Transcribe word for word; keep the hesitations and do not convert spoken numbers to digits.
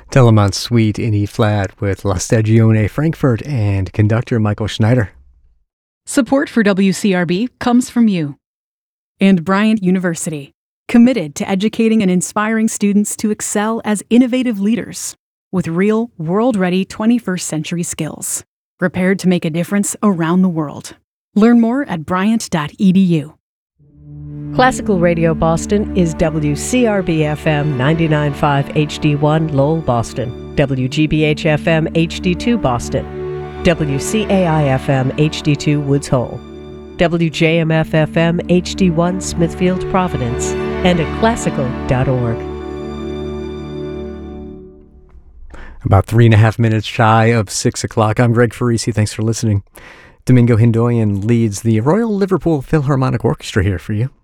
Telemann Suite in E-flat with La Stagione Frankfurt and conductor Michael Schneider. Support for W C R B comes from you. And Bryant University, committed to educating and inspiring students to excel as innovative leaders with real, world-ready twenty-first century skills, prepared to make a difference around the world. Learn more at bryant dot e d u. Classical Radio Boston is W C R B F M ninety-nine point five H D one Lowell, Boston, W G B H F M H D two Boston, W C A I F M H D two Woods Hole, W J M F F M H D one Smithfield, Providence, and at classical dot org. About three and a half minutes shy of six o'clock. I'm Greg Farisi. Thanks for listening. Domingo Hindoyan leads the Royal Liverpool Philharmonic Orchestra here for you.